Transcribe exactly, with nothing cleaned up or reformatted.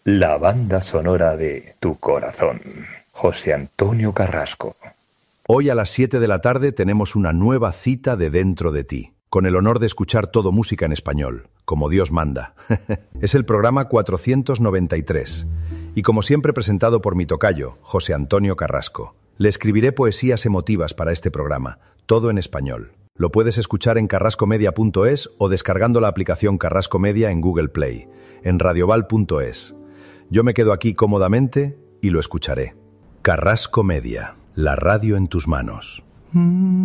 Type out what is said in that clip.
La banda sonora de Tu Corazón. José Antonio Carrasco. Hoy a las siete de la tarde tenemos una nueva cita de Dentro de ti, con el honor de escuchar todo música en español, como Dios manda. Es el programa cuatrocientos noventa y tres, y como siempre presentado por mi tocayo, José Antonio Carrasco. Le escribiré poesías emotivas para este programa, todo en español. Lo puedes escuchar en carrasco media punto es o descargando la aplicación Carrasco Media en Google Play, en radioval punto es. Yo me quedo aquí cómodamente y lo escucharé. Carrasco Media, la radio en tus manos.